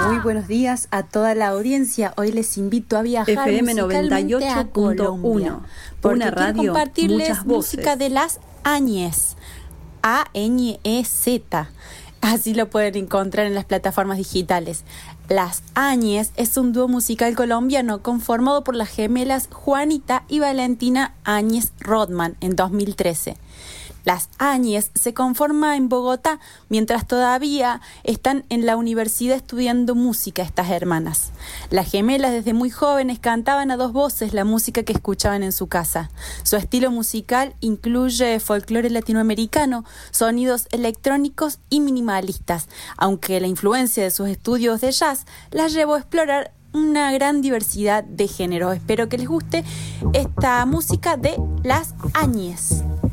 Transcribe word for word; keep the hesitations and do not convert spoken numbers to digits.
Muy buenos días a toda la audiencia. Hoy les invito a viajar F M musicalmente noventa y ocho a punto Colombia, uno. porque Una quiero radio, compartirles muchas voces. música de las Áñez, A Ñ E Z. Así lo pueden encontrar en las plataformas digitales. Las Áñez es un dúo musical colombiano conformado por las gemelas Juanita y Valentina Áñez Rodman en dos mil trece. Las Áñez se conforma en Bogotá, mientras todavía están en la universidad estudiando música estas hermanas. Las gemelas desde muy jóvenes cantaban a dos voces la música que escuchaban en su casa. Su estilo musical incluye folclore latinoamericano, sonidos electrónicos y minimalistas, aunque la influencia de sus estudios de jazz las llevó a explorar una gran diversidad de géneros. Espero que les guste esta música de Las Áñez.